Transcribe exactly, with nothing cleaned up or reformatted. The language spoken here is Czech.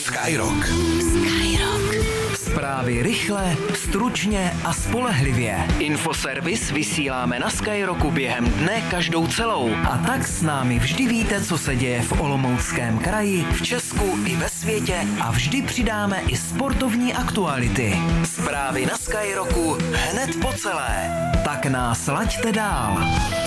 Skyrock. Skyrock. Zprávy rychle, stručně a spolehlivě. Infoservis vysíláme na Skyrocku během dne každou celou. A tak s námi vždy víte, co se děje v Olomouckém kraji, v Česku i ve světě a vždy přidáme i sportovní aktuality. Zprávy na Skyrocku hned po celé. Tak nás laďte dál.